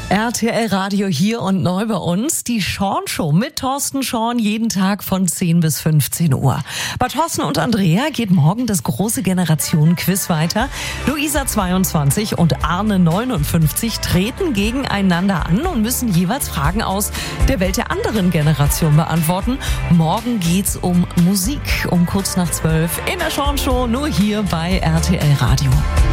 RTL Radio hier und neu bei uns. Die Schorn Show mit Thorsten Schorn jeden Tag von 10 bis 15 Uhr. Bei Thorsten und Andrea geht morgen das große Generationen-Quiz weiter. Luisa 22 und Arne 59 treten gegeneinander an und müssen jeweils Fragen aus der Welt der anderen Generation beantworten. Morgen geht's um Musik um kurz nach 12 in der Schorn Show, nur hier bei RTL Radio.